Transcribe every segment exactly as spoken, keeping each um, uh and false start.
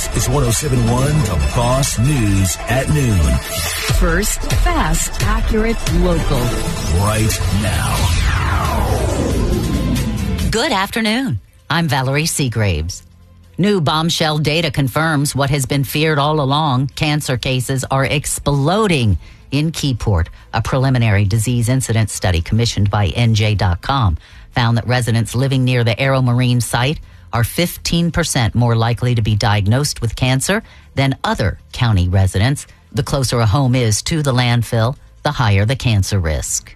is one oh seven point one The Boss News at noon. First, fast, accurate, local. Right now. Good afternoon. I'm Valerie Seagraves. New bombshell data confirms what has been feared all along. Cancer cases are exploding in Keyport. A preliminary disease incidence study commissioned by N J dot com found that residents living near the Aero Marine site are fifteen percent more likely to be diagnosed with cancer than other county residents. The closer a home is to the landfill, the higher the cancer risk.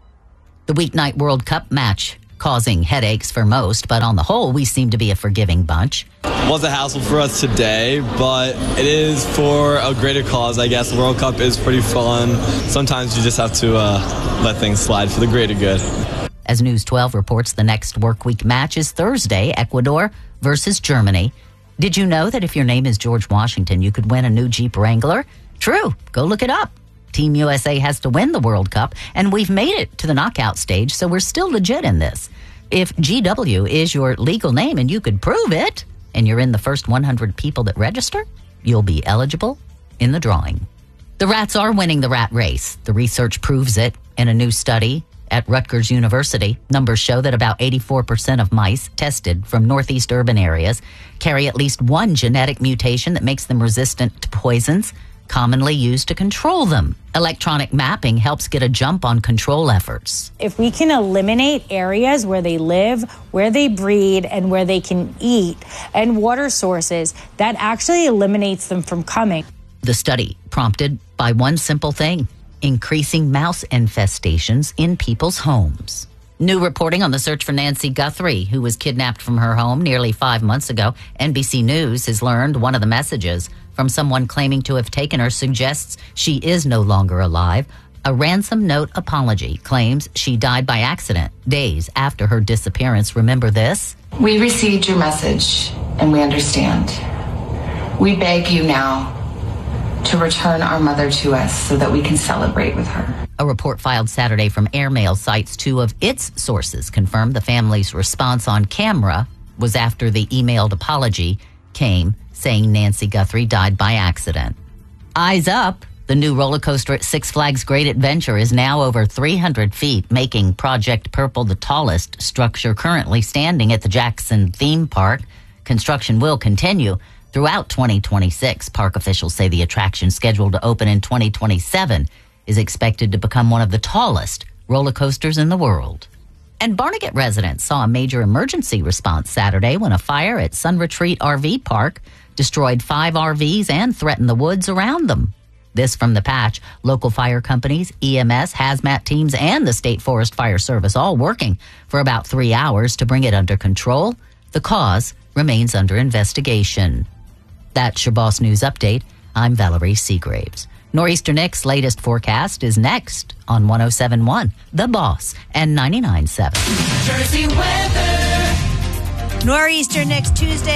The weeknight World Cup match causing headaches for most, but on the whole, we seem to be a forgiving bunch. Was a hassle for us today, but it is for a greater cause, I guess. The World Cup is pretty fun. Sometimes you just have to uh, let things slide for the greater good. As News twelve reports, the next work week match is Thursday, Ecuador versus Germany. Did you know that if your name is George Washington, you could win a new Jeep Wrangler? True. Go look it up. Team U S A has to win the World Cup, and we've made it to the knockout stage, so we're still legit in this. If G W is your legal name and you could prove it, and you're in the first one hundred people that register, you'll be eligible in the drawing. The rats are winning the rat race. The research proves it in a new study at Rutgers University. Numbers show that about eighty-four percent of mice tested from northeast urban areas carry at least one genetic mutation that makes them resistant to poisons commonly used to control them. Electronic mapping helps get a jump on control efforts. If we can eliminate areas where they live, where they breed, and where they can eat, and water sources, that actually eliminates them from coming. The study prompted by one simple thing: increasing mouse infestations in people's homes. New reporting on the search for Nancy Guthrie, who was kidnapped from her home nearly five months ago. N B C News has learned one of the messages from someone claiming to have taken her suggests she is no longer alive. A ransom note apology claims she died by accident days after her disappearance. Remember this? We received your message and we understand. We beg you now to return our mother to us so that we can celebrate with her. A report filed Saturday from Airmail cites two of its sources confirmed the family's response on camera was after the emailed apology came, saying Nancy Guthrie died by accident. Eyes up! The new roller coaster at Six Flags Great Adventure is now over three hundred feet, making Project Purple the tallest structure currently standing at the Jackson theme park. Construction will continue throughout twenty twenty-six. Park officials say the attraction, scheduled to open in twenty twenty-seven, is expected to become one of the tallest roller coasters in the world. And Barnegat residents saw a major emergency response Saturday when a fire at Sun Retreat R V Park destroyed five R Vs and threatened the woods around them. This from the Patch. Local fire companies, E M S, hazmat teams, and the State Forest Fire Service all working for about three hours to bring it under control. The cause remains under investigation. That's your Boss News Update. I'm Valerie Seagraves. Nor'easter Nick's latest forecast is next on one oh seven point one The Boss and ninety-nine point seven Jersey weather. Nor'easter next Tuesday.